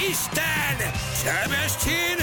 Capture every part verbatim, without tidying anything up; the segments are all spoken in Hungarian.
Isten, Sebestyén,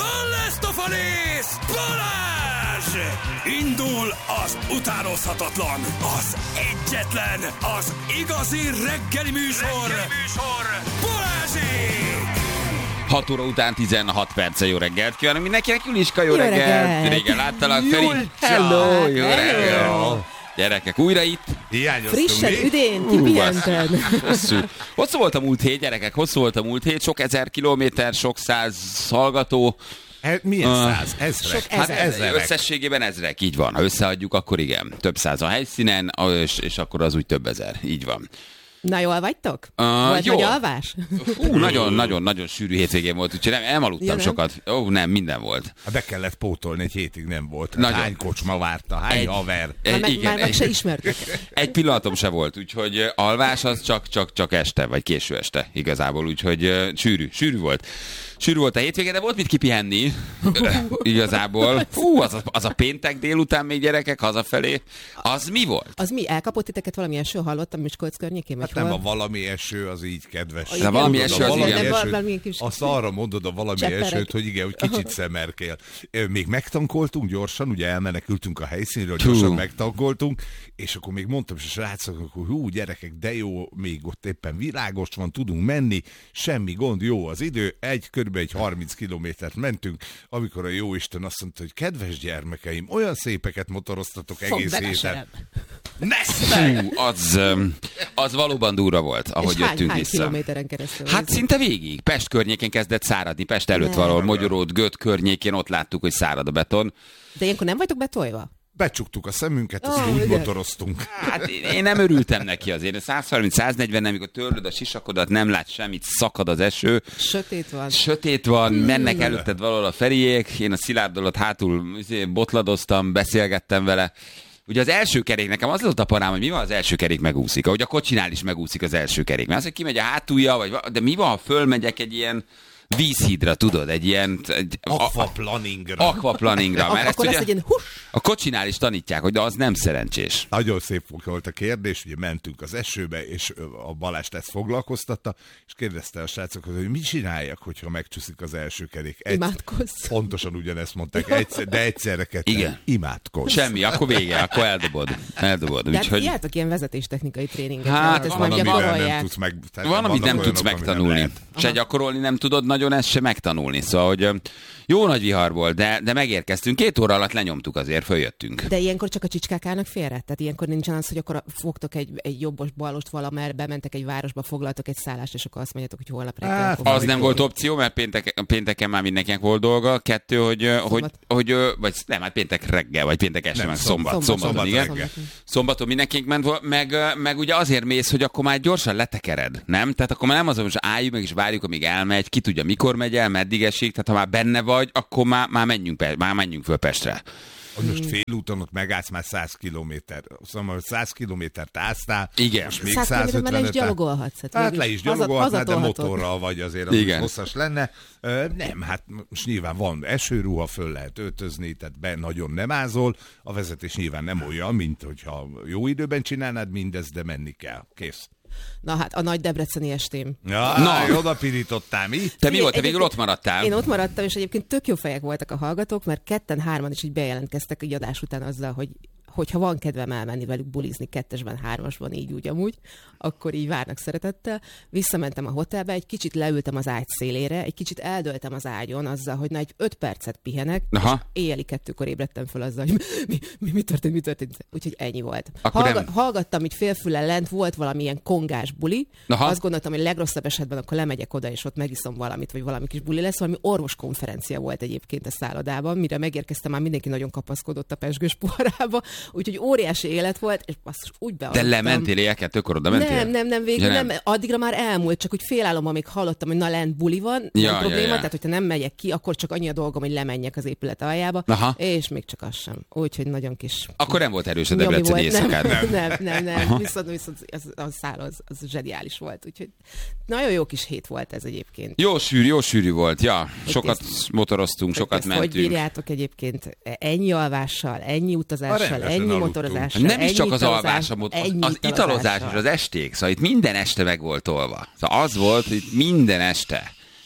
Balázs! Balázs! Indul az utánozhatatlan, az egyetlen, az igazi reggeli műsor, reggeli műsor. Balázsék! hat óra után tizenhat perce. Jó reggelt kívánok mindenkinek, Juliska, jó, jó reggelt. reggelt. Régen láttalak, Feri. Hello, jó reggelt. Gyerekek, újra itt. Frissen, üdén, kipihented. Hosszú. Hosszú volt a múlt hét, gyerekek, hosszú volt a múlt hét. Sok ezer kilométer, sok száz hallgató. E, milyen uh, száz? Ezrek. Sok ezer. Hát ezerek. Összességében ezrek, így van. Ha összeadjuk, akkor igen. Több száz a helyszínen, és, és akkor az úgy több ezer. Így van. Na, jól vagytok? Uh, volt jó. nagy alvás? Hú, nagyon-nagyon-nagyon sűrű hétvégén volt, úgyhogy nem, emaludtam ja, sokat. Ó, oh, nem, minden volt. Be kellett pótolni, egy hétig nem volt. Nagyon. Hány kocsma várta, hány egy, haver. Egy, már igen, már meg egy, se ismertek. Egy pillanatom se volt, úgyhogy alvás az csak, csak, csak este, vagy késő este igazából, úgyhogy uh, sűrű, sűrű volt. Sűrű volt a hétvége, de volt mit kipihenni, igazából. Fú, az a, az a péntek délután még gyerekek hazafelé, az mi volt? Az mi? Elkapott titeket valami eső? Hallottam Miskolc környékén? Hát nem, a valami eső az így kedves. De valami eső az valami igen. Esőt, valami kis... azt arra mondod a valami Csepperek. esőt, hogy igen, hogy kicsit szemerkél. Még megtankoltunk gyorsan, ugye elmenekültünk a helyszínről, Tú. gyorsan megtankoltunk, és akkor még mondtam is a srácoknak, hogy hú, gyerekek, de jó, még ott éppen világos van, tudunk menni, semmi gond, jó az idő, egy körülbelül egy harminc kilométert mentünk, amikor a jóisten azt mondta, hogy kedves gyermekeim, olyan szépeket motoroztatok egész héten. Fú, az, az valóban durva volt, ahogy és jöttünk hány, hány vissza. kilométeren keresztül? Hát szinte végig. Pest környékén kezdett száradni. Pest előtt Nem. valahol Mogyoród, Göt környékén ott láttuk, hogy szárad a beton. De ilyenkor nem vagytok betolva? Becsuktuk a szemünket, azt Oh, úgy igen. motoroztunk. Hát én nem örültem neki azért. száz harminc száz negyven, amikor törlöd a sisakodat, nem látsz semmit, szakad az eső. Sötét van. Sötét van, mennek előtted valahol a Feriék, én a Szilárddal ott hátul botladoztam, beszélgettem vele. Ugye az első kerék, nekem az volt a parám, hogy mi van, az első kerék megúszik. Ahogy a kocsinál is megúszik az első kerék. Mert az, hogy kimegy a hátulja, vagy, de mi van, ha fölmegyek egy ilyen vízhídra, tudod, egy ilyen... Egy, Aquaplaningra. Aquaplaningra. Ak- akkor lesz egy ilyen hus. A kocsinál is tanítják, hogy de az nem szerencsés. Nagyon szép volt a kérdés, ugye mentünk az esőbe, és a Balázs ezt foglalkoztatta, és kérdezte a srácokat, hogy mit csináljak, hogyha megcsúszik az első kerék. Egy, Imádkozz. pontosan ugyanezt mondták, egyszer, de egyszerre ketten. Igen. Imádkozz. Semmi, akkor vége, akkor eldobod. Eldobod. Tehát Úgyhogy... jártok ilyen vezetéstechnikai tréninget, Hát, hát, ezt Van, nem amiben nem gyakorolják. tudsz meg... tehát Van, amit nem olyanok, tudsz ami nem megtanulni. lehet. Se gyakorolni nem tudod nagyon, ezt se megtanulni. Szóval, hogy jó nagy vihar volt, de, de megérkeztünk. Két óra alatt lenyomtuk azért, följöttünk. De ilyenkor csak a csicskák állnak félre? Tehát ilyenkor nincsen az, hogy akkor fogtok egy, egy jobbos balost valamerre, bementek egy városba, foglaltok egy szállást, és akkor azt mondjátok, hogy holnap reggel. Hát, akkor Az nem valamikor- volt opció, mert péntek, pénteken már mindenkinek volt dolga. Kettő, hogy, hogy, hogy, vagy nem, hát péntek reggel, vagy péntek este, Nem, meg szombat. szombat. Szombat, Szombaton, szombat igen. reggel. Szombaton mindenkinek ment, vol- meg, meg ugye azért mész, hogy akkor már gyorsan letekered, nem? Tehát akkor már nem az, hogy most álljunk meg és várjuk, amíg elmegy, ki tudja, mikor megy el, meddig esik, tehát ha már benne vagy, akkor már, már menjünk, pe- már menjünk föl Pestre. Hogy most félúton ott megállsz már száz kilométer. Szóval száz kilométert állsztál, Igen. most még száz kilométer már le is százötvenet áll. gyalogolhatsz. Hát Hát végül le is haza- gyalogolhatnál, de hazatolhatod. motorral vagy azért, az Igen. hosszas lenne. Ö, nem, hát most nyilván van esőruha, föl lehet öltözni, tehát be nagyon nem ázol. A vezetés nyilván nem olyan, mint hogyha jó időben csinálnád mindezt, de menni kell. Kész. Na hát a nagy debreceni estém. Ja, Na. Na, oda pirítottál, mi? Te mi volt? Te Egyébként- végül ott maradtál? Én ott maradtam, és egyébként tök jó fejek voltak a hallgatók, mert ketten-hárman is így bejelentkeztek egy adás után azzal, hogy hogyha van kedvem elmenni velük bulizni kettesben, hármasban, így úgy amúgy, akkor így várnak szeretettel. Visszamentem a hotelbe, egy kicsit leültem az ágy szélére, egy kicsit eldöltem az ágyon azzal, hogy na egy öt percet pihenek, Aha. és éjjeli kettőkor ébredtem fel azzal, hogy mi, mi, mi történt, mi történt. Úgyhogy ennyi volt. Akkor Hallga- nem- Hallgattam így félfüllel lent, volt valamilyen kongás buli. Aha. Azt gondoltam, hogy legrosszabb esetben akkor lemegyek oda, és ott megiszom valamit, vagy valami kis buli lesz. Valami orvoskonferencia volt egyébként a szállodában, mire megérkeztem, már mindenki nagyon kapaszkodott a pezsgős poharába, úgyhogy óriási élet volt, és basszus, úgy De bealudtam. lementél éjjel kettőkor oda mentél? Nem, nem, nem, végül Ja, nem. nem. nem. Addigra már elmúlt, csak úgy félállom, amíg hallottam, hogy na lent buli van, Ja, nem ja, probléma, ja. tehát hogyha nem megyek ki, akkor csak annyi a dolgom, hogy lemenjek az épület aljába, Aha. és még csak az sem. Úgyhogy nagyon kis... Akkor nem volt erős a nyomi debreceni volt. Nem, éjszakád. nem, nem, nem, nem. Viszont, viszont az, az száll, az, az zseniális volt. Úgyhogy nagyon jó kis hét volt ez egyébként. Jó sűrű, jó sűrű volt, ja. Sokat ezt- motoroztunk, sokat Ezt hogy mentünk. bírjátok egyébként ennyi alvással, ennyi A utazással, rendesen ennyi aludtunk. motorozással, Nem is ennyi csak az italozás- alvás, a mot- az, ennyi az italozás és az esték, szóval itt minden este meg volt tolva. Szóval az volt, hogy minden este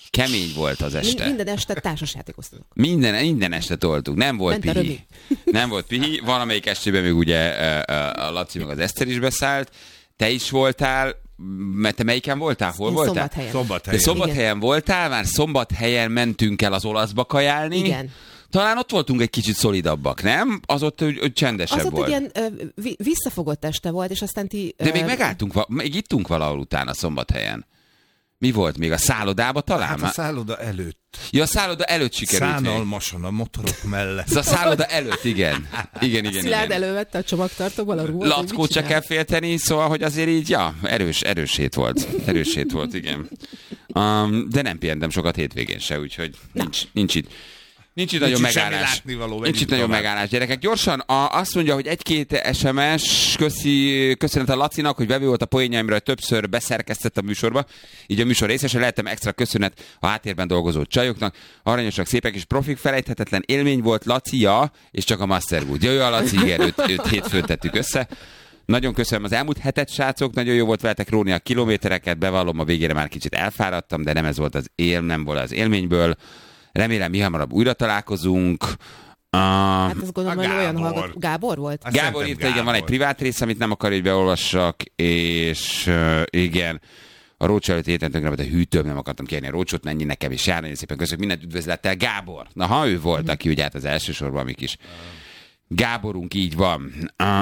Kemény volt az este. Minden este társasjátékoztunk. Minden, minden este toltuk. Nem volt Ment a pihi. Nem volt pihi. Valamelyik estében még ugye a Laci meg az Eszter is beszállt. Te is voltál, mert te melyiken voltál? Hol Én voltál? Szombathelyen. Szombathelyen. Te Szombathelyen voltál, már Szombathelyen mentünk el az olaszba kajálni. Igen. Talán ott voltunk egy kicsit szolidabbak, nem? Az ott hogy, hogy csendesebb Az ott volt. egy ilyen ö, vi- visszafogott este volt, és aztán ti... De még ö, megálltunk, va- még ittunk valahol utána Szombathelyen. Mi volt még? A szállodába talán? Hát a Már- szálloda előtt. Ja, a szálloda előtt sikerült még. Szánalmasan a motorok mellett. Ez a szálloda előtt, igen. Igen, igen, Szilárd igen. elővette a csomagtartóból a ruhat. Lackót se kell félteni, szóval, hogy azért így, ja, erős, erős hét volt. Erős hét volt, igen. Um, de nem pihentem sokat hétvégén se, úgyhogy nincs, nincs itt. Nincs itt nagyon itt semmi megállás. látnivaló, Nincs menjünk itt nagyon tovább. megállás, gyerekek. Gyorsan a, azt mondja, hogy egy-két es em es, köszi, köszönet a Lacinak, hogy vevő volt a poénjaimra, többször beszerkesztett a műsorba. Így a műsor részese lehetem, extra köszönet a háttérben dolgozó csajoknak. Aranyosak, szépek és profik, felejthetetlen élmény volt Lacia, és csak a Masterwood. Jaj, a Laci, igen, őt, őt hétfőn tettük össze. Nagyon köszönöm az elmúlt hetet, srácok, nagyon jó volt veletek róni a kilométereket, bevallom, a végére már kicsit elfáradtam, de nem ez volt az él, nem volt az élményből. Remélem, mi hamarabb újra találkozunk. Uh, Hát azt gondolom, A hogy olyan Gábor. hallgat... Gábor volt? Azt Gábor szerintem írta, igen, van egy Gábor. privát rész, amit nem akar, hogy beolvassak, és uh, igen, a Rócsó előtt héten tönkre, a hűtőm, nem akartam kérni a Rócsót, mennyi nekem is jár, nagyon szépen köszönjük, mindent üdvözlettel, Gábor. Na, ha ő volt, aki ugye hát az elsősorban mi kis Gáborunk, így van.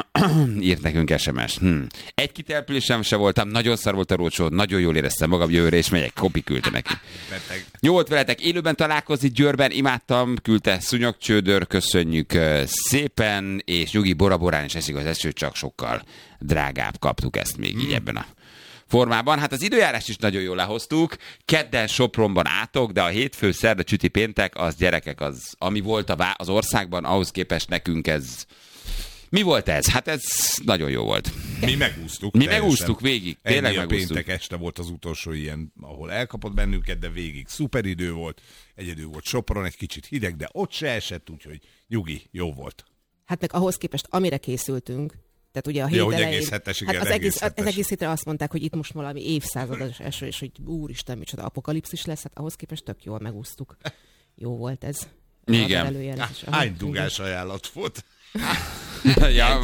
Írt nekünk es em es. Hm. Egy kitelepülésem se voltam, nagyon szar volt a Rócsó, nagyon jól éreztem magam, jövőre és megyek, kopi küldte neki. Beteg. Jó volt veletek élőben találkozni, Győrben imádtam, küldte Szúnyogcsődör, köszönjük uh, szépen, és Nyugi Boraborán is esik az eső, csak sokkal drágább, kaptuk ezt még így ebben a formában. Hát az időjárást is nagyon jól lehoztuk, kedden Sopronban átok, de a hétfő, szerda, csüti, péntek, az gyerekek, az, ami volt a vá- az országban, ahhoz képest nekünk ez... Mi volt ez? Hát ez nagyon jó volt. Mi megúsztuk. Mi teljesen. megúsztuk végig, tényleg Ennyi a megúsztuk. péntek este volt az utolsó ilyen, ahol elkapott bennünket, de végig szuper idő volt. Egyedül volt Sopron, egy kicsit hideg, de ott se esett, úgyhogy nyugi, jó volt. Hát meg ahhoz képest, amire készültünk, tehát ugye a hét Ja, hogy elején, egész hetes, igen, hát az egész egész, az hetes. egész hétre azt mondták, hogy itt most valami évszázados eső, és hogy úristen, micsoda apokalipszis lesz, hát ahhoz képest tök jól megúsztuk. Jó volt ez. Igen. A előjelzés. Aha, Hány dugás ajánlat volt? Ja,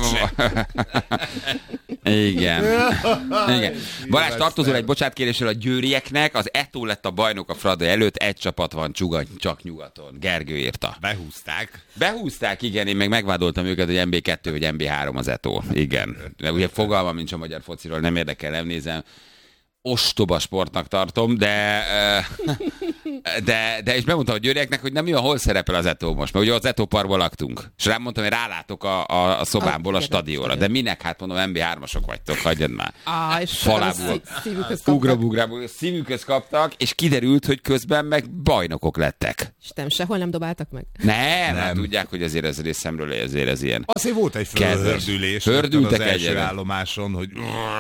igen. Igen. Balázs, tartozol egy bocsátkéréssel a győrieknek, az Etó lett a bajnok a Fradi előtt, egy csapat van csuga, csak nyugaton. Gergő írta. Behúzták. Behúzták, igen, én meg megvádoltam őket, hogy em bé kettő vagy em bé három az Etó. Igen. De ugye fogalmam nincs a magyar fociról, nem érdekel, nem nézem. Ostoba sportnak tartom, de, de, de és bemondtam a győrieknek, hogy nem jó, hol szerepel az Etó most, mert ugye az Etó parkban laktunk. És rám mondtam, hogy rálátok a, a, a szobámból a, a stadionra. De minek? Hát mondom, em bé hármasok vagytok, hagyjad már. Á, és Falából. szívükhöz kaptak. Ugrabugrából szívükhöz kaptak, és kiderült, hogy közben meg bajnokok lettek. És nem, sehol nem dobáltak meg? Nem, nem. Hát tudják, hogy azért ez részemről azért ez ilyen. Azért volt egy Kedves. fölhördülés. Hördültek az első egyre. állomáson, hogy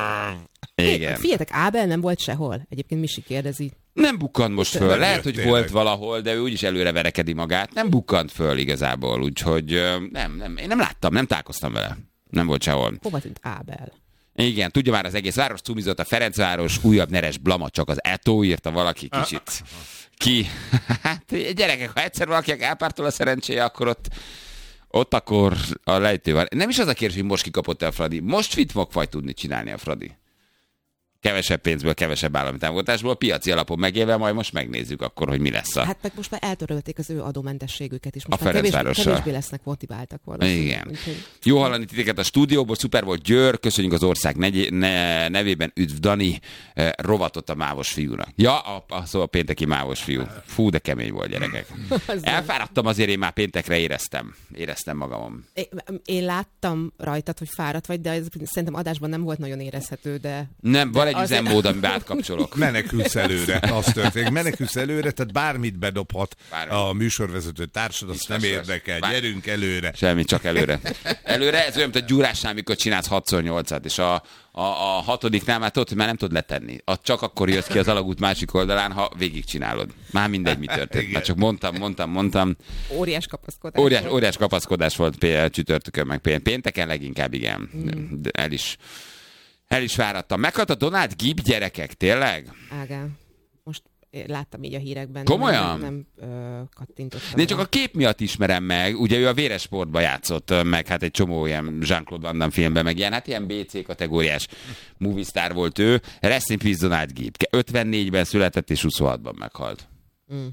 Igen. Figyeljetek, Ábel nem volt sehol. Egyébként Misi kérdezi. Nem bukkant most föl. Nem Lehet, jött hogy tényleg. volt valahol, de ő úgyis előre verekedi magát. Nem bukkant föl igazából, úgyhogy ö, nem, nem, én nem láttam, nem találkoztam vele. Nem volt sehol. Hova tűnt Ábel? Igen, tudja már az egész város cumizott, a Ferencváros, újabb neres blama, csak az Etó, írta valaki kicsit. Ki? Hát gyerekek, ha egyszer valakinek elpártol a szerencséje, akkor ott ott akkor a lejtő van. Nem is az a kérdés, hogy most kikapott el Fradi. Most fit fog vagy tudni csinálni a Fradi. Kevesebb pénzből, kevesebb állami támogatásból, piaci alapon megélve, majd most megnézzük akkor, hogy mi lesz a... Hát meg most már eltörölték az ő adómentességüket is. Most A már kevésbé, Ferencvárossal. kevésbé lesznek motiváltak valószínűleg. Igen. Úgyhogy... Jó hallani titeket a stúdióból, szuper volt Győr, köszönjük az ország negy- ne- nevében, üdv Dani, eh, rovatott a mávos fiúnak. Ja, a, a, szóval a pénteki mávos fiú. Fú, de kemény volt, gyerekek. Elfáradtam, azért én már péntekre éreztem. Éreztem magamon. Én, én láttam rajtad, hogy fáradt vagy, de ez szerintem adásban nem volt nagyon érezhető, de... Nem, van egy azért- üzemmód, amiben átkapcsolok. menekülsz előre. Az történik. Menekülsz előre, tehát bármit bedobhat Bármit. a műsorvezető társad, azt nem Biztos, érdekel. bár- Gyerünk előre. Semmi, csak előre. Előre, ez olyan, mint a gyúrásnál, mikor csinálsz hatszor nyolcat, és a, a, a hatodiknál már tudod, hogy már nem tudod letenni. A, csak akkor jössz ki az alagút másik oldalán, ha végigcsinálod. Már mindegy, mi történt. Már csak mondtam, mondtam, mondtam. Óriás kapaszkodás. Óriás, óriás kapaszkodás volt pé- csütörtökön, meg pé- pénteken leginkább, igen. De el is, el is fáradtam. Meghalt a Donald Gibb, gyerekek, tényleg? Ágán. Most láttam így a hírekben. Komolyan? Nem, nem ö, kattintottam. Én csak a kép miatt ismerem meg, ugye ő a Véres Sportban játszott, meg hát egy csomó ilyen Jean-Claude Van Damme filmben, meg ilyen, hát ilyen bé cé kategóriás movie star volt ő. Rest in peace Donald Gibb. ötvennégyben született és huszonhatban meghalt. Mm.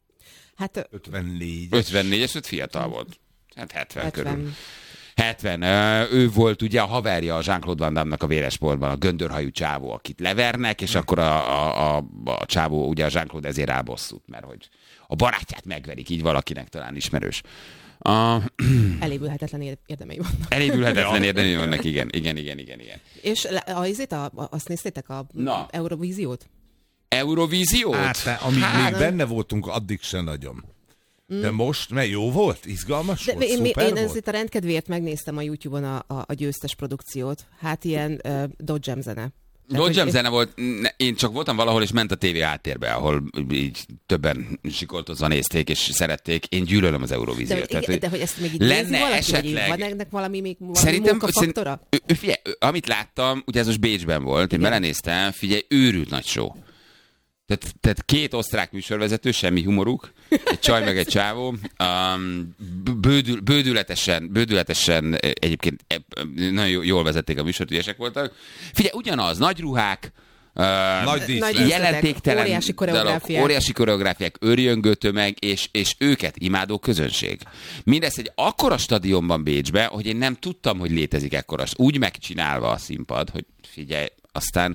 Hát ötvennégy. ötvennégyes, öt fiatal volt. Hát hetven, hetven körül. hetven. Ő volt ugye a haverja a Jean-Claude Van Damme-nak a Véres Sportban, a göndörhajú csávó, akit levernek, és akkor a, a, a, a csávó, ugye a Jean-Claude ezért rábosszút, mert hogy a barátját megverik, így valakinek talán ismerős. A... Elévülhetetlen érdemei vannak. Elévülhetetlen érdemei vannak, igen, igen, igen, igen, igen. És a, a, a, azt néztétek a Na. Eurovíziót? Eurovíziót? Hát, te, amíg Hát, még benne voltunk, addig se nagyon. De most, mert jó volt? Izgalmas De volt? én, Szuper én volt? ezért a rendkedvéért megnéztem a YouTube-on a, a, a győztes produkciót. Hát ilyen uh, Dodge Jam zene. Dodge Jam zene volt, én csak voltam valahol, és ment a tévé háttérbe, ahol így többen sikoltozva nézték, és szerették. Én gyűlölöm az Eurovíziót. De, Tehát, igen, de hogy ezt még így lenne nézi valaki, esetleg... vagy van ennek valami, még valami Szerintem, munkafaktora? szerintem figyelj, amit láttam, ugye ez most Bécsben volt, én belenéztem, figyelj, őrült nagy show. Tehát, tehát két osztrák műsorvezető, semmi humoruk, egy csaj meg egy csávó, um, bődül, bődületesen, bődületesen egyébként nagyon jól vezették a műsort, ügyesek voltak. Figyelj, ugyanaz, nagy ruhák, uh, nagy díszlet, jelentéktelen óriási koreográfiák, dalok, óriási koreográfiák, őrjöngő tömeg, és, és őket imádó közönség. Mindez egy akkora stadionban Bécsbe, hogy én nem tudtam, hogy létezik ekkora, úgy megcsinálva a színpad, hogy figyelj, aztán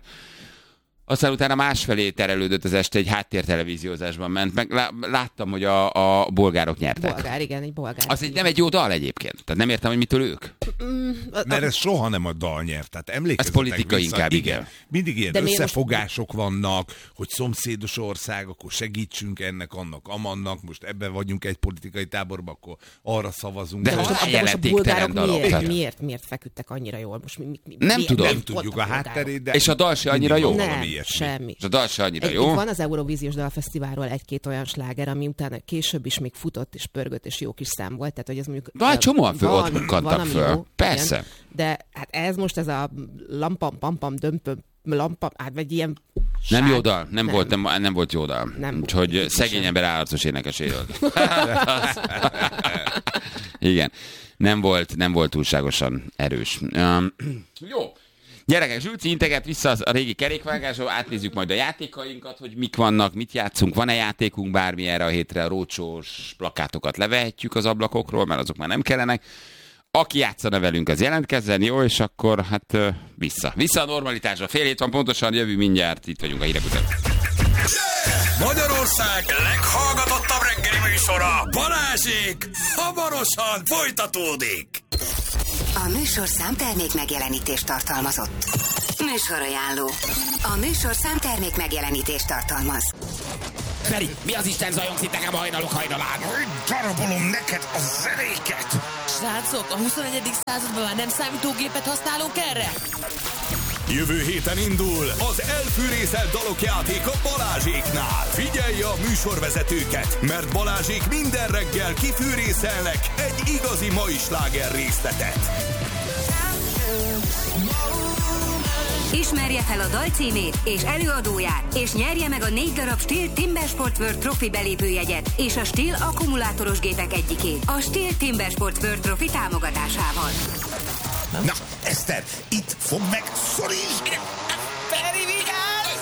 Aztán utána másfelé terelődött az este, egy háttértelevíziózásban ment, meg láttam, hogy a, a bolgárok nyertek. Bolgár, igen, egy bolgár. Az egy, nem egy jó dal egyébként. Tehát nem értem, hogy mitől ők. Mert ez soha nem a dal nyert. Tehát emlékezzetek Ez politika vissza, inkább, igen. Mindig ilyen De összefogások most... vannak, hogy szomszédos ország, akkor segítsünk ennek, annak, amannak. Most ebben vagyunk egy politikai táborban, akkor arra szavazunk. De, de most most, a de most a bulgárok miért, dalok. miért, miért feküdtek annyira jól? Most mi, mi, mi, nem miért, tudom. Nem tudjuk a hátterét, de... És a dal se annyira jó. Nem, semmi. És a dal se annyira egy, jó. Van az Eurovíziós Dalfesztiválról egy-két olyan sláger, ami utána később is még futott és pörgött, és jó kis szám volt. Tehát, hogy ez mondjuk... De csomóan föl, van, ott kantak föl. Jó, persze. Igen, de hát ez most ez a lampam, pampam, dömpöm, lampam, hát vagy ilyen... Nem ság, jó dal, nem, nem. Volt, nem, nem volt jó dal. Nem. Úgyhogy szegény ember állatos énekeséről. Igen. Nem volt, nem volt túlságosan erős. Um, jó. Gyerekek, Zsülci integet vissza a régi kerékvágásról, átnézzük majd a játékainkat, hogy mik vannak, mit játszunk, van-e játékunk bármi erre a hétre, a rócsós plakátokat levehetjük az ablakokról, mert azok már nem kellenek. Aki játszana velünk, az jelentkezzen, jó, és akkor hát vissza. Vissza a normalitásra. Fél hét van pontosan, jövő mindjárt, itt vagyunk a hírek után. Magyarország leghallgatottabb reggeli műsora, Balázsék, hamarosan folytatódik. A műsorszám termék megjelenítést tartalmazott. Műsorajánló. A műsorszám termék megjelenítést tartalmaz. Feri, mi az Isten zajongsz itt nekem a hajnalok hajnalán? Darabolom neked a zenéket! Srácok, a huszonegyedik században már nem számítógépet használunk erre? Jövő héten indul az elfűrészelt dalok játéka Balázséknál. Figyelj a műsorvezetőket, mert Balázsék minden reggel kifűrészelnek egy igazi mai sláger részletet. Ismerje fel a dal címét és előadóját, és nyerje meg a négy darab Stihl Timber Sport World Trophy belépőjegyet és a Stihl akkumulátoros gépek egyikét a Stihl Timber Sport World Trophy támogatásával. Na, Eszter, itt fog meg, szorítsd! Feri, vigyázz!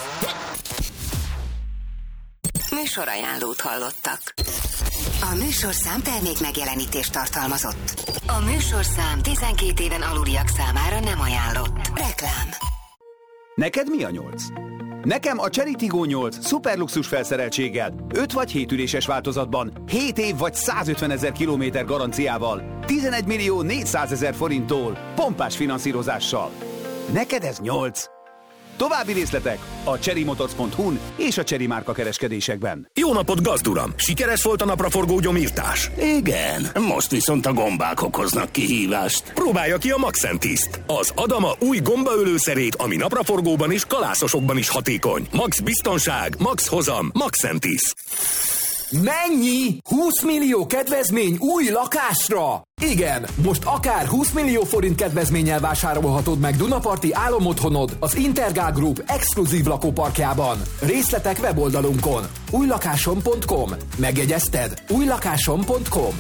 Műsorajánlót hallottak. A műsorszám termék megjelenítést tartalmazott. A műsorszám tizenkét éven aluliak számára nem ajánlott. Reklám. Neked mi a nyolc? Nekem a Chery Tiggo nyolc szuperluxus felszereltséggel, öt vagy hét üléses változatban, hét év vagy százötvenezer kilométer garanciával, tizenegy millió négyszázezer forinttól, pompás finanszírozással. Neked ez nyolc. További részletek a cherrymotors pont hu-n és a Chery márka kereskedésekben. Jó napot, gazduram! Sikeres volt a napraforgó gyomírtás? Igen, most viszont a gombák okoznak kihívást. Próbálja ki a Maxentiszt, az Adama új gombaölőszerét, ami napraforgóban és kalászosokban is hatékony. Max biztonság, max hozam, Maxentis. Mennyi? húsz millió kedvezmény új lakásra? Igen, most akár húsz millió forint kedvezménnyel vásárolhatod meg Dunaparti álomotthonod az Intergál Group exkluzív lakóparkjában. Részletek weboldalunkon. új lakásom pont com. Megjegyezted? új lakásom pont com.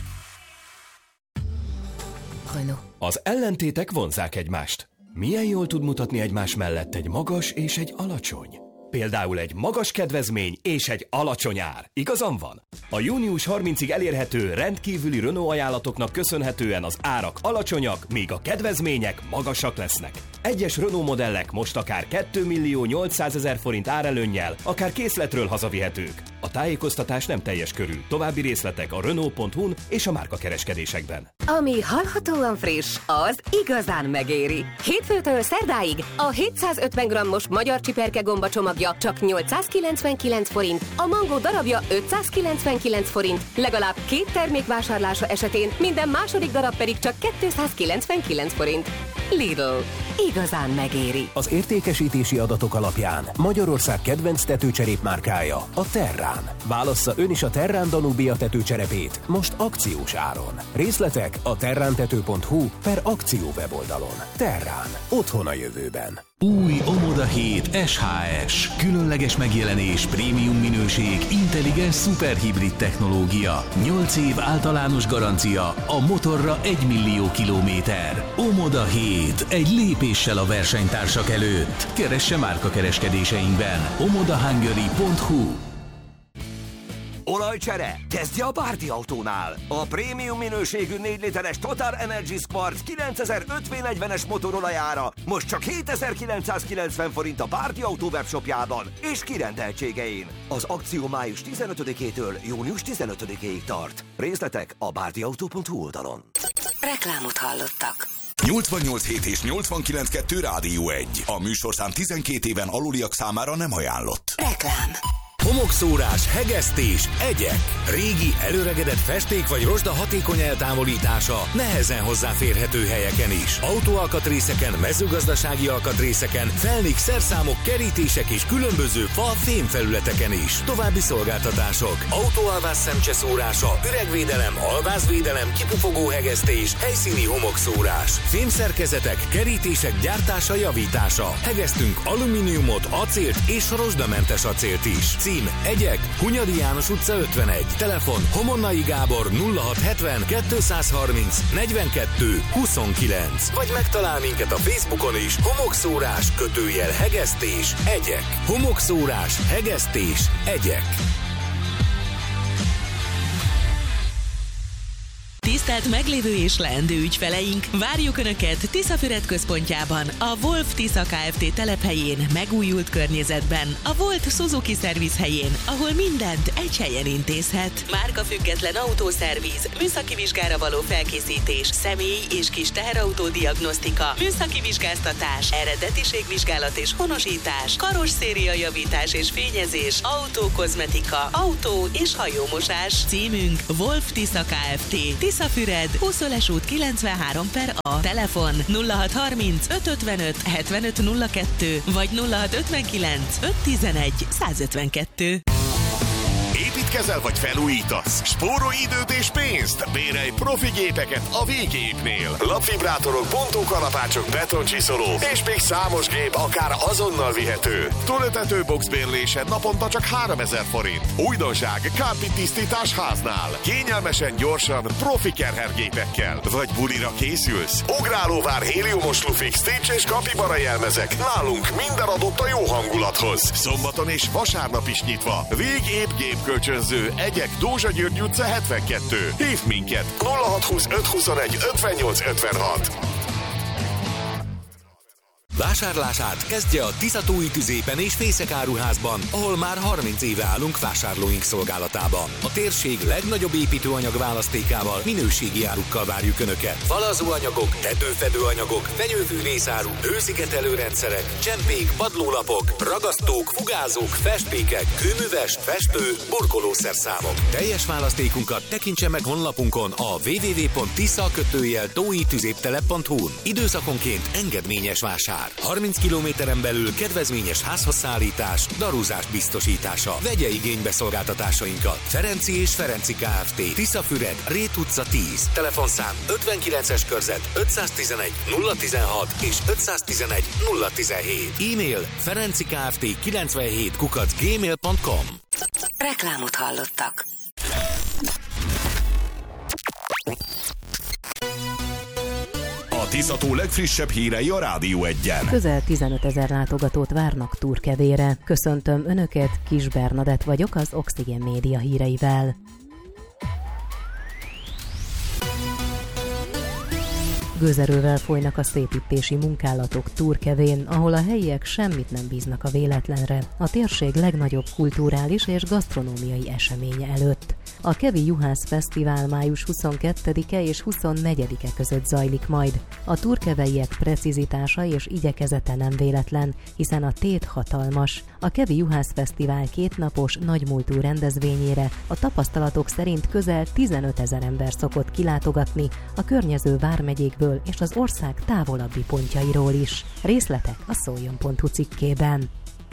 Az ellentétek vonzzák egymást. Milyen jól tud mutatni egymás mellett egy magas és egy alacsony? Például egy magas kedvezmény és egy alacsony ár. Igazam van? A június harmincadikáig elérhető rendkívüli Renault ajánlatoknak köszönhetően az árak alacsonyak, míg a kedvezmények magasak lesznek. Egyes Renault modellek most akár két millió nyolcszázezer forint árelőnnyel, akár készletről hazavihetők. A tájékoztatás nem teljes körű. További részletek a Renault pont hu-n és a márkakereskedésekben. Ami hallhatóan friss, az igazán megéri. Hétfőtől szerdáig a hétszázötven grammos magyar csiperke gomba csomagja csak nyolcszázkilencvenkilenc forint, a mangó darabja ötszázkilencvenkilenc forint, legalább két termék vásárlása esetén minden második darab pedig csak kétszázkilencvenkilenc forint. Lidl. Igazán megéri. Az értékesítési adatok alapján Magyarország kedvenc tetőcserépmárkája a Terrán. Válassza ön is a Terrán Danubia tetőcserepét most akciós áron. Részletek a terrántető pont hu per akció weboldalon. Terrán. Otthon a jövőben. Új Omoda hét es há es. Különleges megjelenés, prémium minőség, intelligens szuperhibrid technológia. nyolc év általános garancia, a motorra egy millió kilométer. Omoda hét. Egy lépéssel a versenytársak előtt. Keresse márkakereskedéseinkben. omoda hungary pont hu. Olajcsere? Kezdje a Bárdi Autónál! A prémium minőségű négy literes Total Energy Spark kilencezer-öt vé negyvenes motorolajára most csak hétezer-kilencszázkilencven forint a Bárdi Autó webshopjában és kirendeltségein. Az akció május tizenötödikétől június tizenötödikéig tart. Részletek a bárdiautó pont hu oldalon. Reklámot hallottak. nyolcvannyolc hét és nyolcvankilenc kettő Rádió egy. A műsorszám tizenkét éven aluliak számára nem ajánlott. Reklám. Homokszórás, hegesztés, egyek. Régi, előregedett festék vagy rozsda hatékony eltávolítása nehezen hozzáférhető helyeken is. Autóalkatrészeken, mezőgazdasági alkatrészeken, felnik, szerszámok, kerítések és különböző fa, fémfelületeken is. További szolgáltatások. Autóalvás szemcseszórása, üregvédelem, alvázvédelem, kipufogó hegesztés, helyszíni homokszórás. Fémszerkezetek, kerítések gyártása, javítása. Hegesztünk alumíniumot, acélt és rozsdamentes acélt is. Cím: Egyek, Hunyadi János utca ötvenegy. Telefon: Homonnai Gábor nulla hat hetven kétszázharminc negyvenkettő huszonkilenc. Vagy megtalál minket a Facebookon is. Homokszórás, kötőjel hegesztés, egyek. Homokszórás, hegesztés, egyek. Tisztelt meglévő és leendő ügyfeleink, várjuk Önöket Tiszafüred központjában, a Wolf Tisza Kft. Telephelyén, megújult környezetben, a Volt Suzuki Service helyén, ahol mindent egy helyen intézhet. Márkafüggetlen autószerviz, műszaki vizsgára való felkészítés, személy- és kis teherautó diagnosztika, műszaki vizsgáztatás, eredetiségvizsgálat és honosítás, karosszéria javítás és fényezés, autókozmetika, autó- és hajómosás. Címünk Wolf Tisza Kft. Tiszafüred, Húszöles út kilencvenhárom per A. Telefon nulla hat harminc öt ötvenöt hetvenöt nulla kettő vagy nulla hat ötvenkilenc öt tizenegy százötvenkettő. Építkezel vagy felújítasz? Spórolj időt és pénzt! Bérelj profi gépeket a Végépnél. Lapvibrátorok, bontókalapácsok, betoncsiszoló és még számos gép akár azonnal vihető. Túlötető boxbérlésed naponta csak háromezer forint. Újdonság, kárpit tisztítás háznál. Kényelmesen, gyorsan, profi kerhergépekkel. Vagy bulira készülsz? Ugrálóvár héliumos lufik, Stitch és kapibara jelmezek. Nálunk minden adott a jó hangulathoz. Szombaton és vasárnap is nyitva. Végép gépkölcsönző, Egyek, Dózsa György utca hetvenkettő. Hívd minket nulla hat húsz öt huszonegy ötvennyolc ötvenhat. Vásárlását kezdje a Tiszatói Tüzépen és Fészek áruházban, ahol már harminc éve állunk vásárlóink szolgálatába. A térség legnagyobb építőanyag választékával, minőségi árukkal várjuk Önöket. Falazóanyagok, tetőfedőanyagok, fenyőfűrészáru, hőszigetelőrendszerek, csempék, padlólapok, ragasztók, fugázók, festpékek, kőműves, festő, burkolószerszámok. Teljes választékunkat tekintse meg honlapunkon a double-u double-u double-u pont tisza tói tüzéptelep pont hu-n. Időszakonként engedményes vásár. harminc kilométeren belül kedvezményes házhozszállítás, darúzás biztosítása. Vegye igénybe szolgáltatásainkat. Ferenci és Ferenci Kft. Tiszafüred, Rét utca tíz. Telefonszám ötvenkilences körzet ötszáztizenegy nulla tizenhat és ötszáztizenegy nulla tizenhét. E-mail ferencikft kilencvenhét kukac gmail pont com. Reklámot hallottak. A Tiszató legfrissebb hírei a Rádió Egyen. Közel tizenötezer látogatót várnak Turkevére. Köszöntöm Önöket, Kis Bernadett vagyok az Oxygen Média híreivel. Gőzerővel folynak a szépítési munkálatok Turkevén, ahol a helyiek semmit nem bíznak a véletlenre, a térség legnagyobb kulturális és gasztronómiai eseménye előtt. A Kevi Juhász Fesztivál május huszonkettedike és huszonnegyedike között zajlik majd. A turkeveiek precizitása és igyekezete nem véletlen, hiszen a tét hatalmas. A Kevi Juhász Fesztivál kétnapos nagymúltú rendezvényére a tapasztalatok szerint közel tizenötezer ember szokott kilátogatni a környező vármegyékből és az ország távolabbi pontjairól is. Részletek a szoljon pont hu cikkében.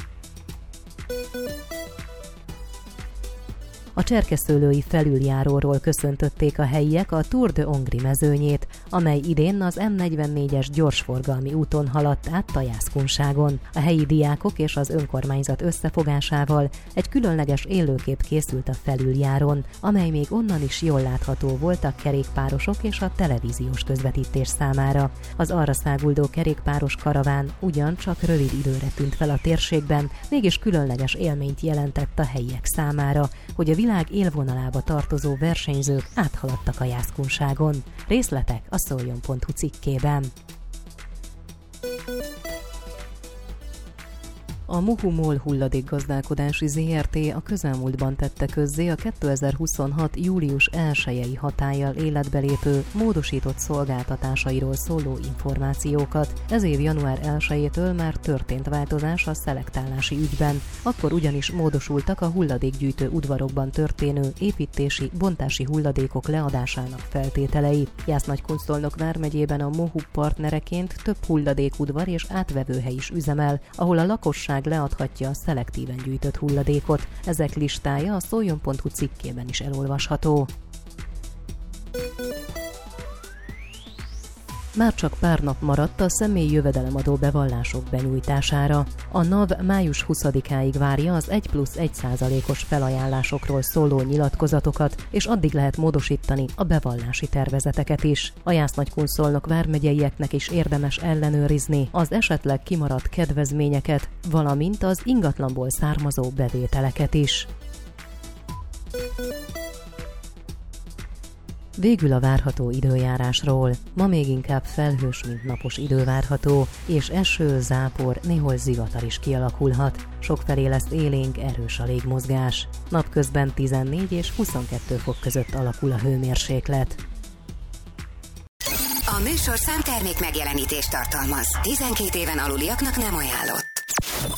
A cserkeszőlői felüljáróról köszöntötték a helyiek a Tour de Hongrie mezőnyét, amely idén az em negyvennégyes gyorsforgalmi úton haladt át Tajászkunságon. A helyi diákok és az önkormányzat összefogásával egy különleges élőkép készült a felüljáron, amely még onnan is jól látható volt a kerékpárosok és a televíziós közvetítés számára. Az arra száguldó kerékpáros karaván ugyancsak rövid időre tűnt fel a térségben, mégis különleges élményt jelentett a helyiek számára, hogy a világ élvonalába tartozó versenyzők áthaladtak a Jászkunságon. Részletek a szoljon pont hu cikkében. A Muhumol hulladékgazdálkodási zé er té a közelmúltban tette közzé a kétezer-huszonhat. július elsejei hatállyal életbe lépő módosított szolgáltatásairól szóló információkat. Ez év január elsejétől már történt változás a szelektálási ügyben. Akkor ugyanis módosultak a hulladékgyűjtő udvarokban történő építési, bontási hulladékok leadásának feltételei. Jász-Nagykunszolnok vármegyében a Mohu partnereként több hulladékudvar és átvevőhely is üzemel, ahol a lakosság leadhatja a szelektíven gyűjtött hulladékot. Ezek listája a szoljon pont hu cikkében is elolvasható. Már csak pár nap maradt a személyi jövedelemadó bevallások benyújtására. A NAV május huszadikáig várja az egy plusz egy százalékos felajánlásokról szóló nyilatkozatokat, és addig lehet módosítani a bevallási tervezeteket is. A Jász-Nagykunszolnok vármegyeieknek is érdemes ellenőrizni az esetleg kimaradt kedvezményeket, valamint az ingatlanból származó bevételeket is. Végül a várható időjárásról. Ma még inkább felhős, mint napos idő várható, és eső, zápor, néhol zivatar is kialakulhat. Sokfelé lesz élénk, erős a légmozgás. Napközben tizennégy és huszonkettő fok között alakul a hőmérséklet. A műsor számtermék megjelenítést tartalmaz. tizenkét éven aluliaknak nem ajánlott.